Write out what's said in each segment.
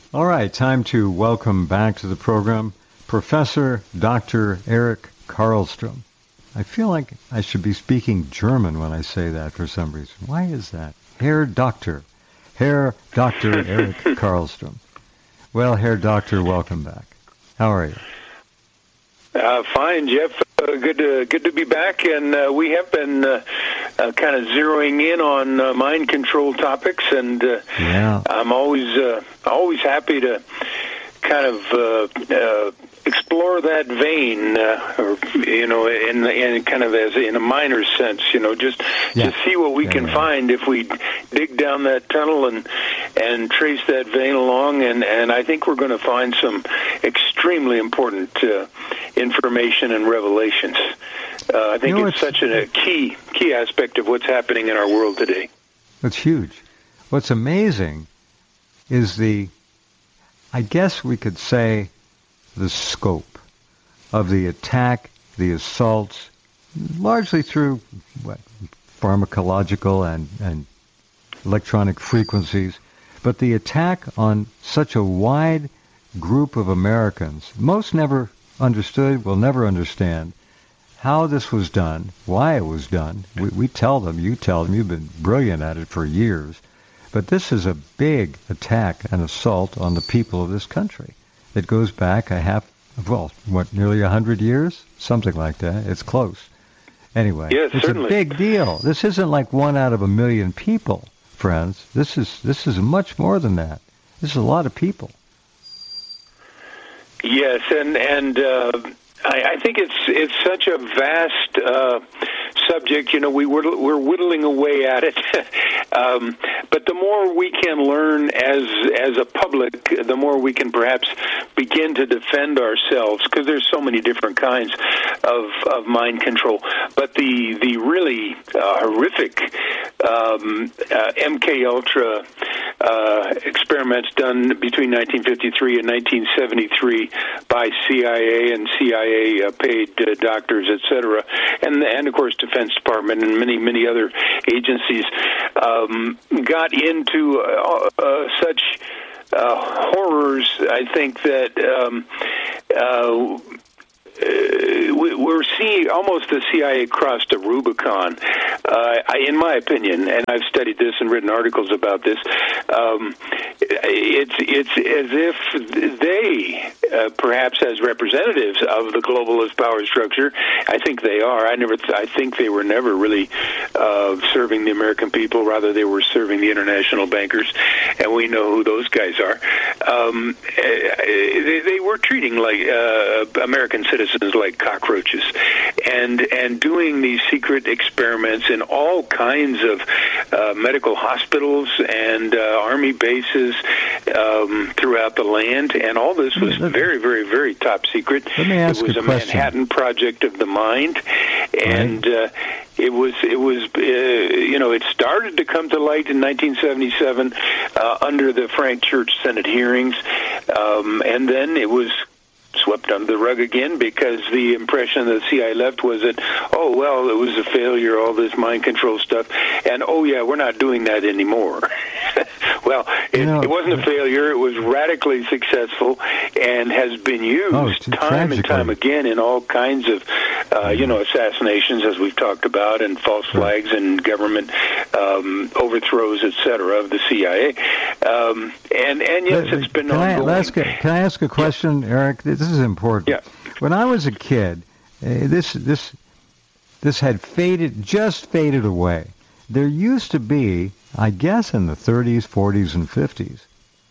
All right, time to welcome back to the program Professor Dr. Eric Karlstrom. I feel like I should be speaking German when I say that for some reason. Why is that? Herr Dr. Eric Karlstrom. Well, Herr Doctor, welcome back. How are you? Fine, Jeff. Good to be back, and we have been kind of zeroing in on mind control topics, and I'm always happy to kind of explore that vein, in kind of as in a minor sense, just see what we can find if we dig down that tunnel and trace that vein along, and I think we're going to find some extremely important information and revelations. I think it's such a key aspect of what's happening in our world today. It's huge. What's amazing is I guess we could say, the scope of the attack, the assaults, largely through pharmacological and electronic frequencies, but the attack on such a wide group of Americans. Most never understood, will never understand how this was done, why it was done. We tell them, you tell them, you've been brilliant at it for years. But this is a big attack and assault on the people of this country. It goes back nearly 100 years? Something like that. It's close. Anyway, yes, it's certainly a big deal. This isn't like 1 out of 1 million people, friends. This is much more than that. This is a lot of people. Yes, and I think it's such a vast subject. We're whittling away at it, but the more we can learn as a public, the more we can perhaps begin to defend ourselves, because there's so many different kinds of mind control. But the really horrific MK Ultra experiments done between 1953 and 1973 by CIA and CIA paid doctors, etc., and of course Defense Department and many other agencies got into such horrors. I think that we're seeing almost the CIA crossed a Rubicon, in my opinion, and I've studied this and written articles about this. It's as if they, perhaps as representatives of the globalist power structure, I think they are. I think they were never really serving the American people. Rather, they were serving the international bankers, and we know who those guys are. They were treating like American citizens like cockroaches, and doing these secret experiments in all kinds of medical hospitals and army bases throughout the land, and all this was very, very, very top secret. Let me ask it was a question. Manhattan Project of the mind, and it was it started to come to light in 1977 under the Frank Church Senate hearings, and then it was swept under the rug again, because the impression that the CIA left was that, it was a failure, all this mind control stuff, and we're not doing that anymore. Well, it wasn't a failure. It was radically successful and has been used time and time again in all kinds of, assassinations, as we've talked about, and false flags and government overthrows, etc., of the CIA. And yes, it's been ongoing. Can I ask a question, Eric? This is important. Yeah. When I was a kid, this had just faded away. There used to be, I guess in the 30s, 40s, and 50s,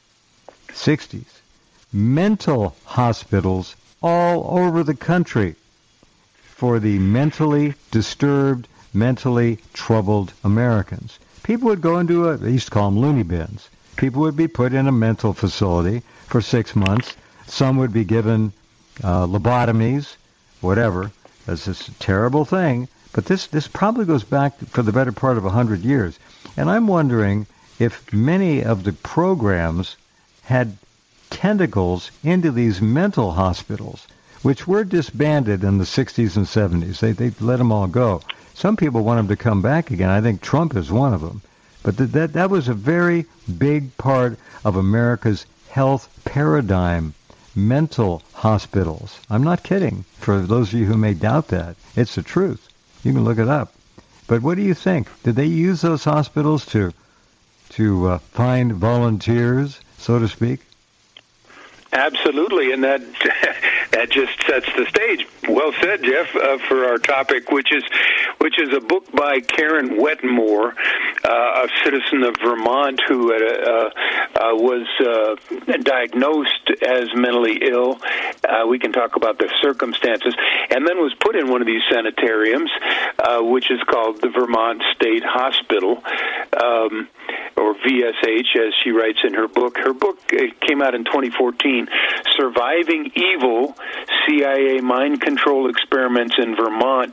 60s, mental hospitals all over the country for the mentally disturbed, mentally troubled Americans. People would go into they used to call them loony bins. People would be put in a mental facility for 6 months. Some would be given lobotomies, whatever. That's just a terrible thing. But this probably goes back for the better part of 100 years. And I'm wondering if many of the programs had tentacles into these mental hospitals, which were disbanded in the 60s and 70s. They let them all go. Some people want them to come back again. I think Trump is one of them. But that was a very big part of America's health paradigm, mental hospitals. I'm not kidding. For those of you who may doubt that, it's the truth. You can look it up. But what do you think? Did they use those hospitals to find volunteers, so to speak? Absolutely, and that just sets the stage. Well said, Jeff, for our topic, which is a book by Karen Wetmore, a citizen of Vermont who was diagnosed as mentally ill. We can talk about the circumstances, and then was put in one of these sanitariums, which is called the Vermont State Hospital, or VSH, as she writes in her book. Her book came out in 2014, Surviving Evil, CIA Mind Control Experiments in Vermont.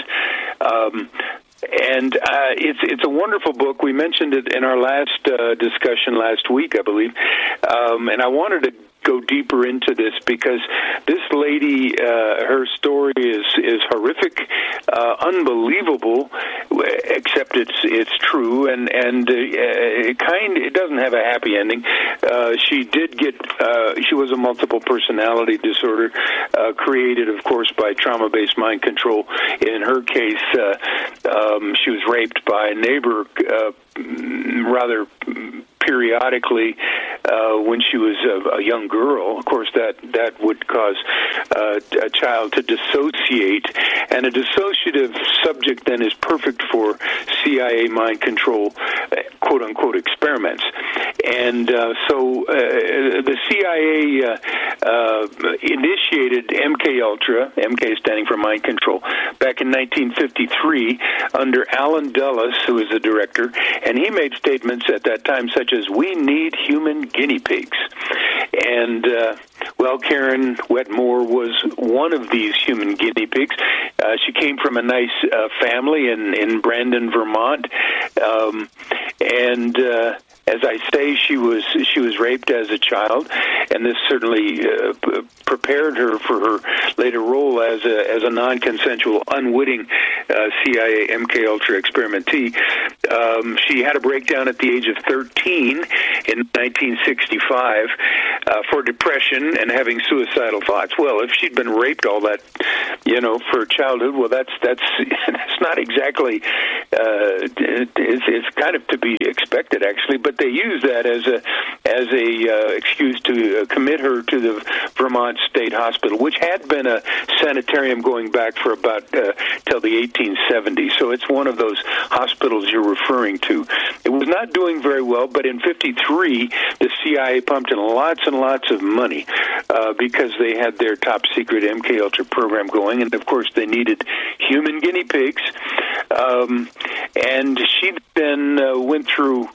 And it's a wonderful book. We mentioned it in our last discussion last week, I believe. And I wanted to go deeper into this because this lady, her story is horrific, unbelievable, except it's true, and it doesn't have a happy ending. She was a multiple personality disorder, created, of course, by trauma-based mind control. In her case, she was raped by a neighbor rather periodically when she was a young girl. Of course, that would cause a child to dissociate, and a dissociative subject then is perfect for CIA mind control, quote-unquote, experiments. And so the CIA initiated MK-Ultra, MK standing for mind control, back in 1953 under Alan Dulles, who was the director, and he made statements at that time such as, "We need human guinea pigs." And, Karen Wetmore was one of these human guinea pigs. She came from a nice family in Brandon, Vermont, and as I say, she was raped as a child, and this certainly prepared her for her later role as a non-consensual, unwitting CIA MK-Ultra experimentee. She had a breakdown at the age of 13 in 1965 for depression and having suicidal thoughts. Well, if she'd been raped all that, for childhood, well, that's not exactly. It's kind of to be expected, actually, but they used that as a excuse to commit her to the Vermont State Hospital, which had been a sanitarium going back for about till the 1870s. So it's one of those hospitals you're referring to. It was not doing very well, but in '53, the CIA pumped in lots and lots of money because they had their top secret MK-Ultra program going, and of course they needed human guinea pigs. And she then went through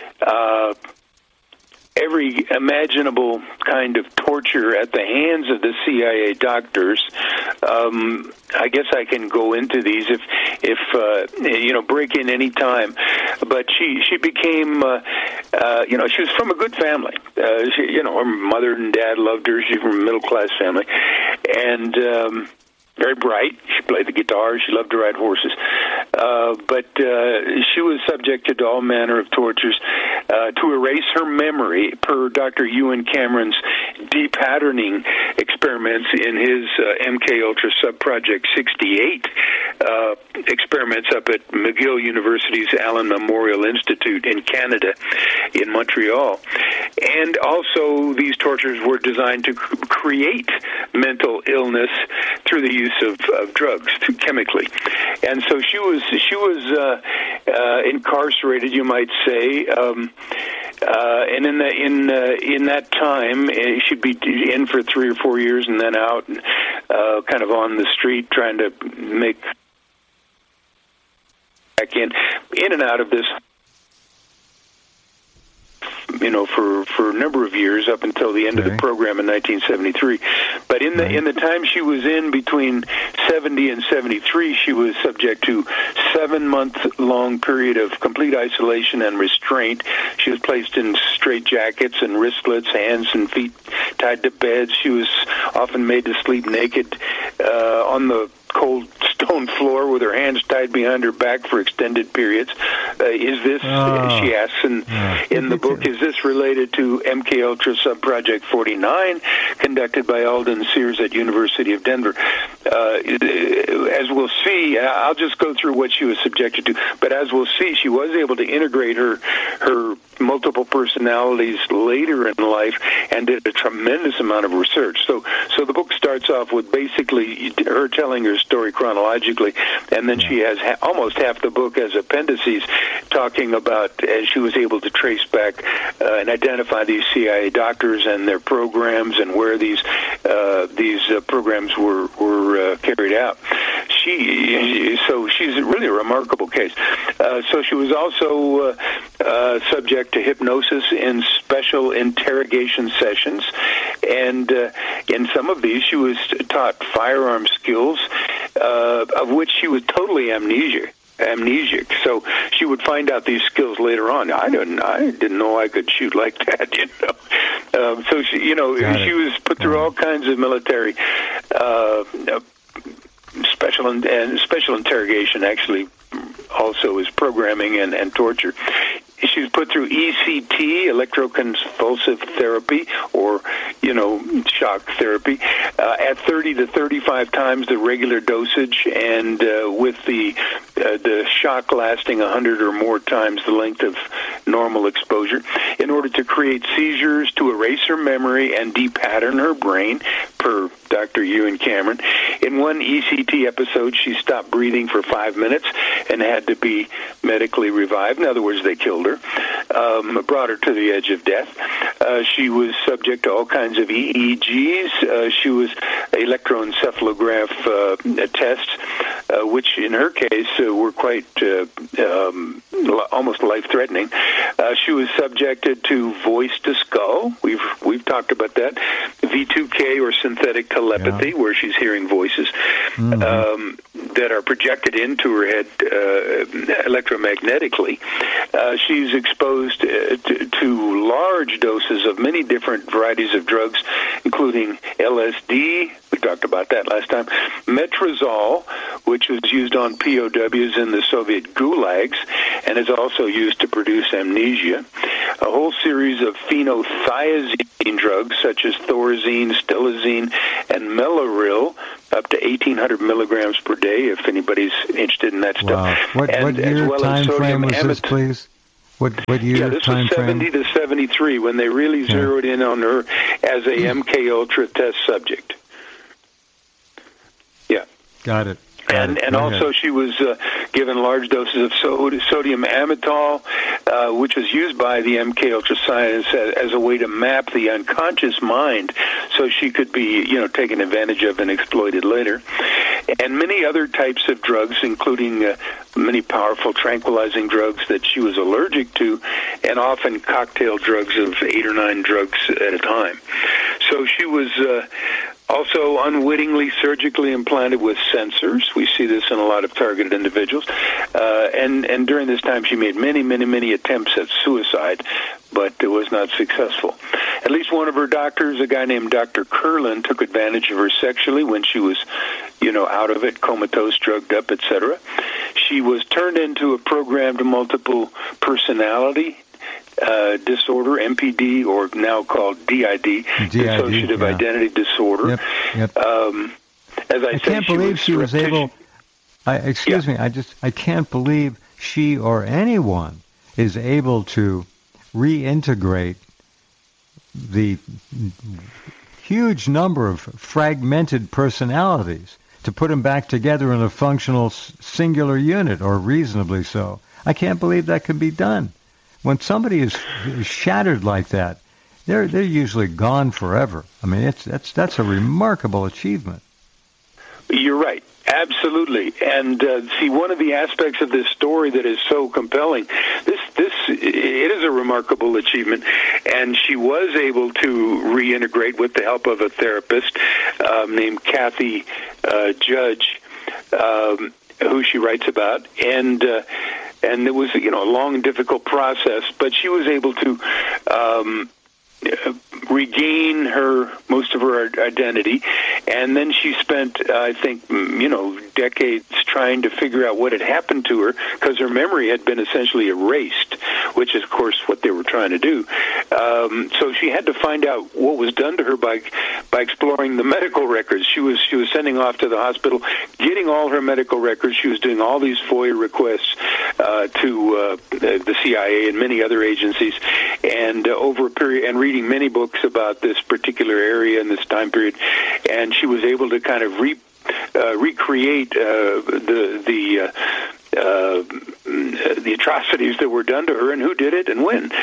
every imaginable kind of torture at the hands of the CIA doctors. I guess I can go into these if break in any time. But she became, she was from a good family. Her mother and dad loved her. She's from a middle class family, and very bright. She played the guitar. She loved to ride horses. But she was subjected to all manner of tortures to erase her memory, per Dr. Ewan Cameron's depatterning experiments in his MK-Ultra Subproject 68 experiments up at McGill University's Allen Memorial Institute in Canada, in Montreal. And also, these tortures were designed to create mental illness through the use of drugs, chemically. And so she was incarcerated, you might say, and in that time she'd be in for 3 or 4 years and then out, kind of on the street trying to make back in and out of this, for a number of years up until the end of the program in 1973. But in the time she was in between 70 and 73, she was subject to 7-month-long period of complete isolation and restraint. She was placed in straitjackets and wristlets, hands and feet tied to beds. She was often made to sleep naked on the cold stone stone floor with her hands tied behind her back for extended periods. Is this, she asks in the book, is this related to MKUltra Subproject 49, conducted by Alden Sears at University of Denver? As we'll see, I'll just go through what she was subjected to, but as we'll see, she was able to integrate her multiple personalities later in life and did a tremendous amount of research. So the book starts off with basically her telling her story chronologically, and then she has almost half the book as appendices talking about as she was able to trace back and identify these CIA doctors and their programs and where these programs were carried out. So she's really a remarkable case. So she was also subject to hypnosis in special interrogation sessions, and in some of these she was taught firearm skills, of which she was totally amnesic. So she would find out these skills later on. I didn't know I could shoot like that, so she was put through all kinds of military special interrogation. Actually, also is programming and torture. She was put through ECT, electroconvulsive therapy, or, shock therapy, at 30 to 35 times the regular dosage, and with the shock lasting 100 or more times the length of normal exposure, in order to create seizures, to erase her memory and depattern her brain, per Dr. Ewan Cameron. In one ECT episode, she stopped breathing for 5 minutes and had to be medically revived. In other words, they killed her, brought her to the edge of death. She was subject to all kinds of EEGs. She was electroencephalograph tests, which in her case were quite almost life-threatening. She was subjected to voice to skull. We've talked about that. V2K, or synthetic telepathy, where she's hearing voices that are projected into her head electromagnetically. She's exposed to large doses of many different varieties of drugs, including LSD. We talked about that last time. Metrazole, which was used on POWs in the Soviet gulags and is also used to produce amnesia. A whole series of phenothiazine drugs, such as Thorazine, Stilazine, and Mellaril, up to 1,800 milligrams per day, if anybody's interested in that stuff. Wow. What year time frame was this, please? What year this time was 70 frame? to 73, when they really zeroed in on her as a MKUltra test subject. Yeah. Got it. And also she was given large doses of sodium amytal, which was used by the MKUltra science as a way to map the unconscious mind, so she could be, taken advantage of and exploited later. And many other types of drugs, including many powerful tranquilizing drugs that she was allergic to, and often cocktail drugs of 8 or 9 drugs at a time. So she was also unwittingly surgically implanted with sensors. We see this in a lot of targeted individuals. And during this time, she made many attempts at suicide, but it was not successful. At least one of her doctors, a guy named Dr. Kurland, took advantage of her sexually when she was, out of it, comatose, drugged up, etc. She was turned into a programmed multiple personality disorder, MPD, or now called DID, dissociative identity disorder. Yep. As I can't believe she was able. Excuse me. I can't believe she or anyone is able to reintegrate the huge number of fragmented personalities to put them back together in a functional singular unit, or reasonably so. I can't believe that can be done. When somebody is shattered like that, they're usually gone forever. I mean, that's a remarkable achievement. You're right. Absolutely. And see, one of the aspects of this story that is so compelling, it is a remarkable achievement, and she was able to reintegrate with the help of a therapist named Kathy Judge, who she writes about, and it was, a long and difficult process, but she was able to regain most of her identity, And then she spent, I think, decades trying to figure out what had happened to her, because her memory had been essentially erased, which is, of course, what they were trying to do. So she had to find out what was done to her by exploring the medical records. She was sending off to the hospital, getting all her medical records. She was doing all these FOIA requests to the CIA and many other agencies, and over a period, and reading many books about this particular area and this time period, and she was able to kind of recreate the atrocities that were done to her and who did it and when.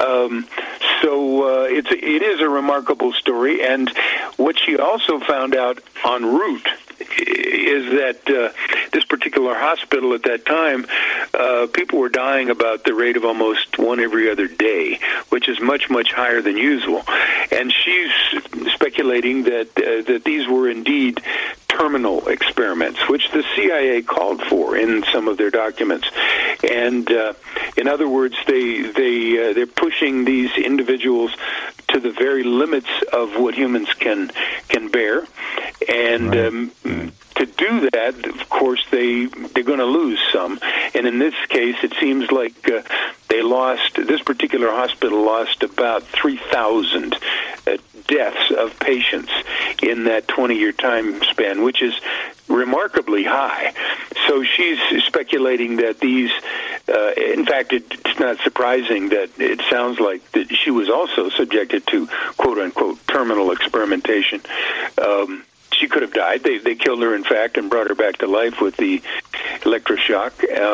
So it is a remarkable story, and what she also found out en route is that this particular hospital at that time, people were dying about the rate of almost one every other day, which is much, much higher than usual. And she's speculating that these were indeed terminal experiments, which the CIA called for in some of their documents. And in other words, they're pushing these individuals to the very limits of what humans can bear. And to do that, of course, they're going to lose some. And in this case, it seems like this particular hospital lost about 3,000 deaths of patients in that 20-year time span, which is remarkably high. So she's speculating that these, in fact, it's not surprising that it sounds like that she was also subjected to quote-unquote terminal experimentation. She could have died. They killed her, in fact, and brought her back to life with the electroshock.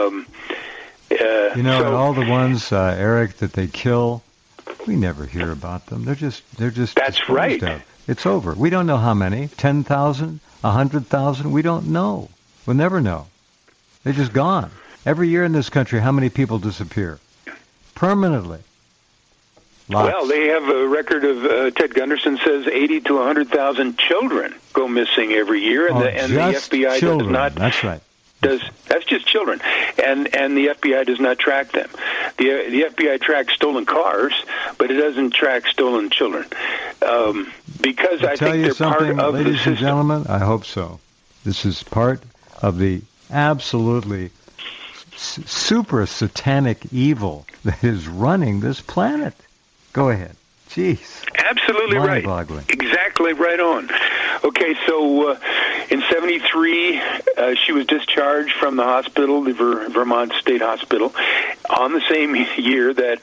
And all the ones, Eric, that they kill, we never hear about them. They're just That's right. Of. It's over. We don't know how many. 10,000, 100,000. We don't know. We'll never know. They're just gone. Every year in this country, how many people disappear permanently? Lots. Well, they have a record of, Ted Gunderson says, 80 to 100,000 children go missing every year, and the FBI children. does not. That's right. That's just children, and the FBI does not track them. The FBI tracks stolen cars, but it doesn't track stolen children, because I think they're part of the system. Ladies and gentlemen, I hope so. This is part of the absolutely super satanic evil that is running this planet. Go ahead. Jeez. Absolutely right. Exactly right on. Okay, so in 1973, she was discharged from the hospital, the Vermont State Hospital, on the same year that